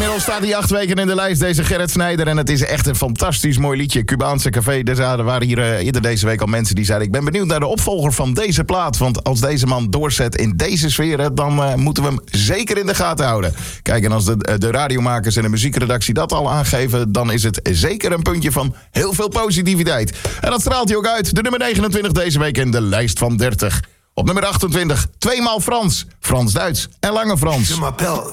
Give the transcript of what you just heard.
Inmiddels staat hij 8 weken in de lijst, deze Gerrit Snijder. En het is echt een fantastisch mooi liedje. Cubaanse Café. Er waren hier eerder deze week al mensen die zeiden... ik ben benieuwd naar de opvolger van deze plaat. Want als deze man doorzet in deze sferen... dan moeten we hem zeker in de gaten houden. Kijk, en als de radiomakers en de muziekredactie dat al aangeven... dan is het zeker een puntje van heel veel positiviteit. En dat straalt hij ook uit. De nummer 29 deze week in de lijst van 30. Op nummer 28, tweemaal Frans. Frans-Duits en Lange Frans. Je m'appelle